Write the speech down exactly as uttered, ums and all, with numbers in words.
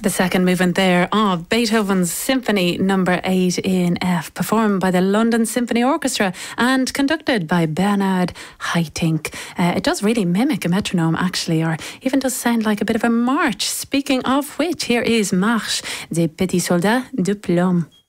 The second movement there of Beethoven's Symphony Number eight in F, performed by the London Symphony Orchestra and conducted by Bernard Haitink. Uh, it does really mimic a metronome, actually, or even does sound like a bit of a march. Speaking of which, here is Marche des Petits Soldats de Plomb.